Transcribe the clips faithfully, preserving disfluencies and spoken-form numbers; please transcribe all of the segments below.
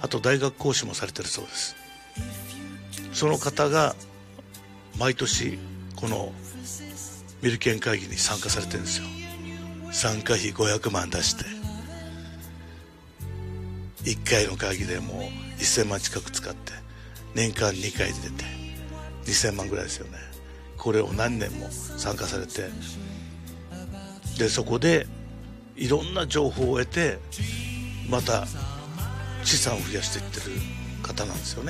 あと大学講師もされてるそうです。その方が毎年このミルケン会議に参加されてるんですよ。参加費ごひゃくまん出していっかいの会議でもうせんまん近く使って年間にかいで出てにせんまんぐらいですよね。これを何年も参加されて、でそこでいろんな情報を得てまた資産を増やしていってる方なんですよね。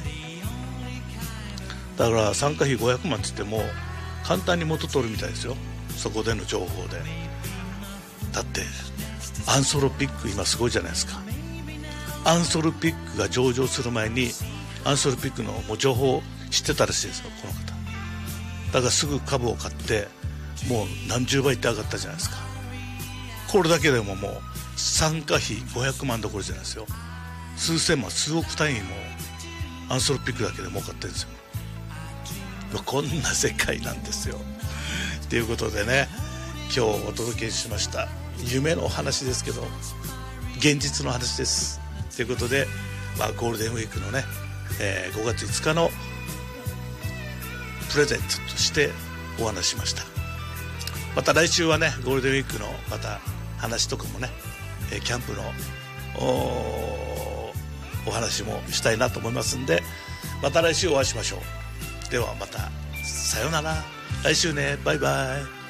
だから参加費ごひゃくまんって言っても簡単に元取るみたいですよ、そこでの情報で。だってアンソロピック今すごいじゃないですか。アンソロピックが上場する前にアンソロピックのもう情報を知ってたらしいですよ、この方。だからすぐ株を買ってもう何十倍って上がったじゃないですか。これだけでももう参加費ごひゃくまんどころじゃないですよ、数千万数億単位もアンソロピックだけで儲かってるんですよ。こんな世界なんですよ。ということでね、今日お届けしました夢のお話ですけど現実の話です。ということで、まあ、ゴールデンウィークのね、えー、ごがついつかのプレゼントとしてお話ししました。また来週はねゴールデンウィークのまた話とかもね、えー、キャンプの お, お話もしたいなと思いますんで、また来週お会いしましょう。ではまたさようなら。来週ね、バイバイ。